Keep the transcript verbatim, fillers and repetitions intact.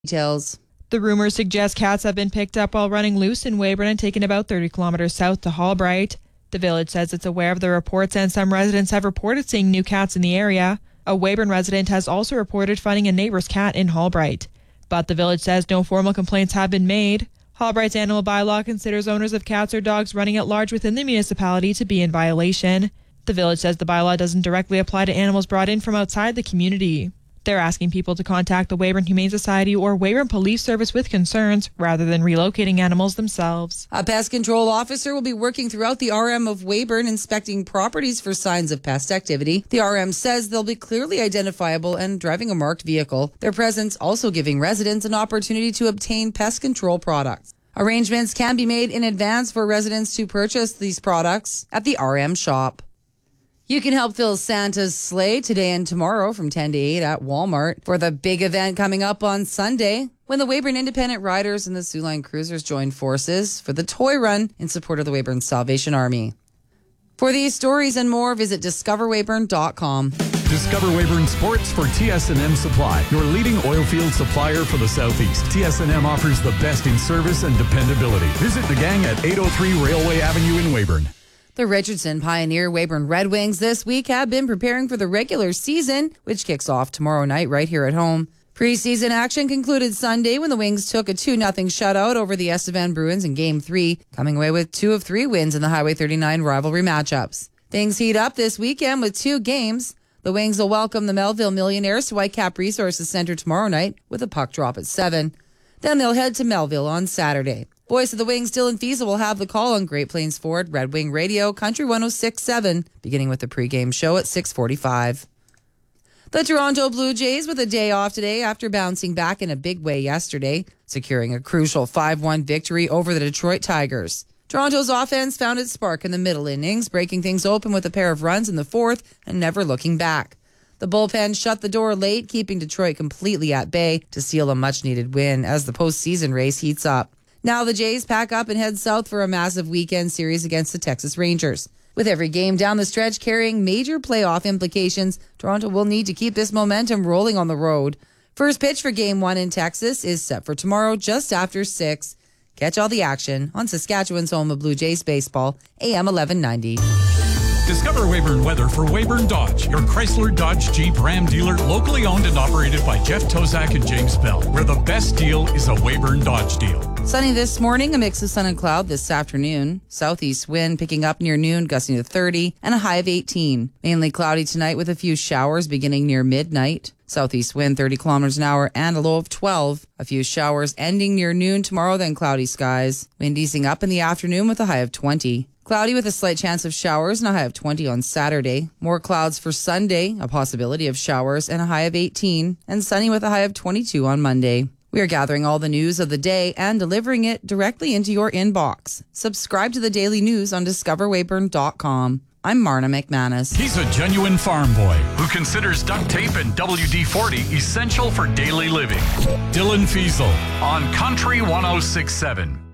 Details. The rumors suggest cats have been picked up while running loose in Weyburn and taken about thirty kilometers south to Hallbright. The village says it's aware of the reports, and some residents have reported seeing new cats in the area. A Weyburn resident has also reported finding a neighbor's cat in Hallbright. But the village says no formal complaints have been made. Hallbright's animal bylaw considers owners of cats or dogs running at large within the municipality to be in violation. The village says the bylaw doesn't directly apply to animals brought in from outside the community. They're asking people to contact the Weyburn Humane Society or Weyburn Police Service with concerns rather than relocating animals themselves. A pest control officer will be working throughout the R M of Weyburn inspecting properties for signs of pest activity. The R M says they'll be clearly identifiable and driving a marked vehicle. Their presence also giving residents an opportunity to obtain pest control products. Arrangements can be made in advance for residents to purchase these products at the R M shop. You can help fill Santa's sleigh today and tomorrow from ten to eight at Walmart for the big event coming up on Sunday when the Weyburn Independent Riders and the Soo Line Cruisers join forces for the toy run in support of the Weyburn Salvation Army. For these stories and more, visit discover weyburn dot com. Discover Weyburn Sports for T S and M Supply, your leading oil field supplier for the Southeast. T S and M offers the best in service and dependability. Visit the gang at eight oh three Railway Avenue in Weyburn. The Richardson Pioneer Weyburn Red Wings this week have been preparing for the regular season, which kicks off tomorrow night right here at home. Preseason action concluded Sunday when the Wings took a two nothing shutout over the Estevan Bruins in Game three, coming away with two of three wins in the Highway thirty-nine rivalry matchups. Things heat up this weekend with two games. The Wings will welcome the Melville Millionaires to Whitecap Resources Centre tomorrow night with a puck drop at seven. Then they'll head to Melville on Saturday. Voice of the Wings, Dylan Fiesel, will have the call on Great Plains Ford Red Wing Radio, Country one oh six point seven, beginning with the pregame show at six forty-five. The Toronto Blue Jays with a day off today after bouncing back in a big way yesterday, securing a crucial five one victory over the Detroit Tigers. Toronto's offense found its spark in the middle innings, breaking things open with a pair of runs in the fourth and never looking back. The bullpen shut the door late, keeping Detroit completely at bay to seal a much-needed win as the postseason race heats up. Now the Jays pack up and head south for a massive weekend series against the Texas Rangers. With every game down the stretch carrying major playoff implications, Toronto will need to keep this momentum rolling on the road. First pitch for Game one in Texas is set for tomorrow just after six. Catch all the action on Saskatchewan's home of Blue Jays baseball, A M eleven ninety. Discover Weyburn weather for Weyburn Dodge, your Chrysler, Dodge, Jeep, Ram dealer, locally owned and operated by Jeff Tozak and James Bell, where the best deal is a Weyburn Dodge deal. Sunny this morning, a mix of sun and cloud this afternoon. Southeast wind picking up near noon, gusting to thirty, and a high of eighteen. Mainly cloudy tonight with a few showers beginning near midnight. Southeast wind thirty kilometers an hour and a low of twelve. A few showers ending near noon tomorrow, then cloudy skies. Wind easing up in the afternoon with a high of twenty. Cloudy with a slight chance of showers and a high of twenty on Saturday. More clouds for Sunday, a possibility of showers and a high of eighteen. And sunny with a high of twenty-two on Monday. We are gathering all the news of the day and delivering it directly into your inbox. Subscribe to the daily news on discover weyburn dot com. I'm Marna McManus. He's a genuine farm boy who considers duct tape and W D forty essential for daily living. Dylan Fiesel on Country one oh six point seven.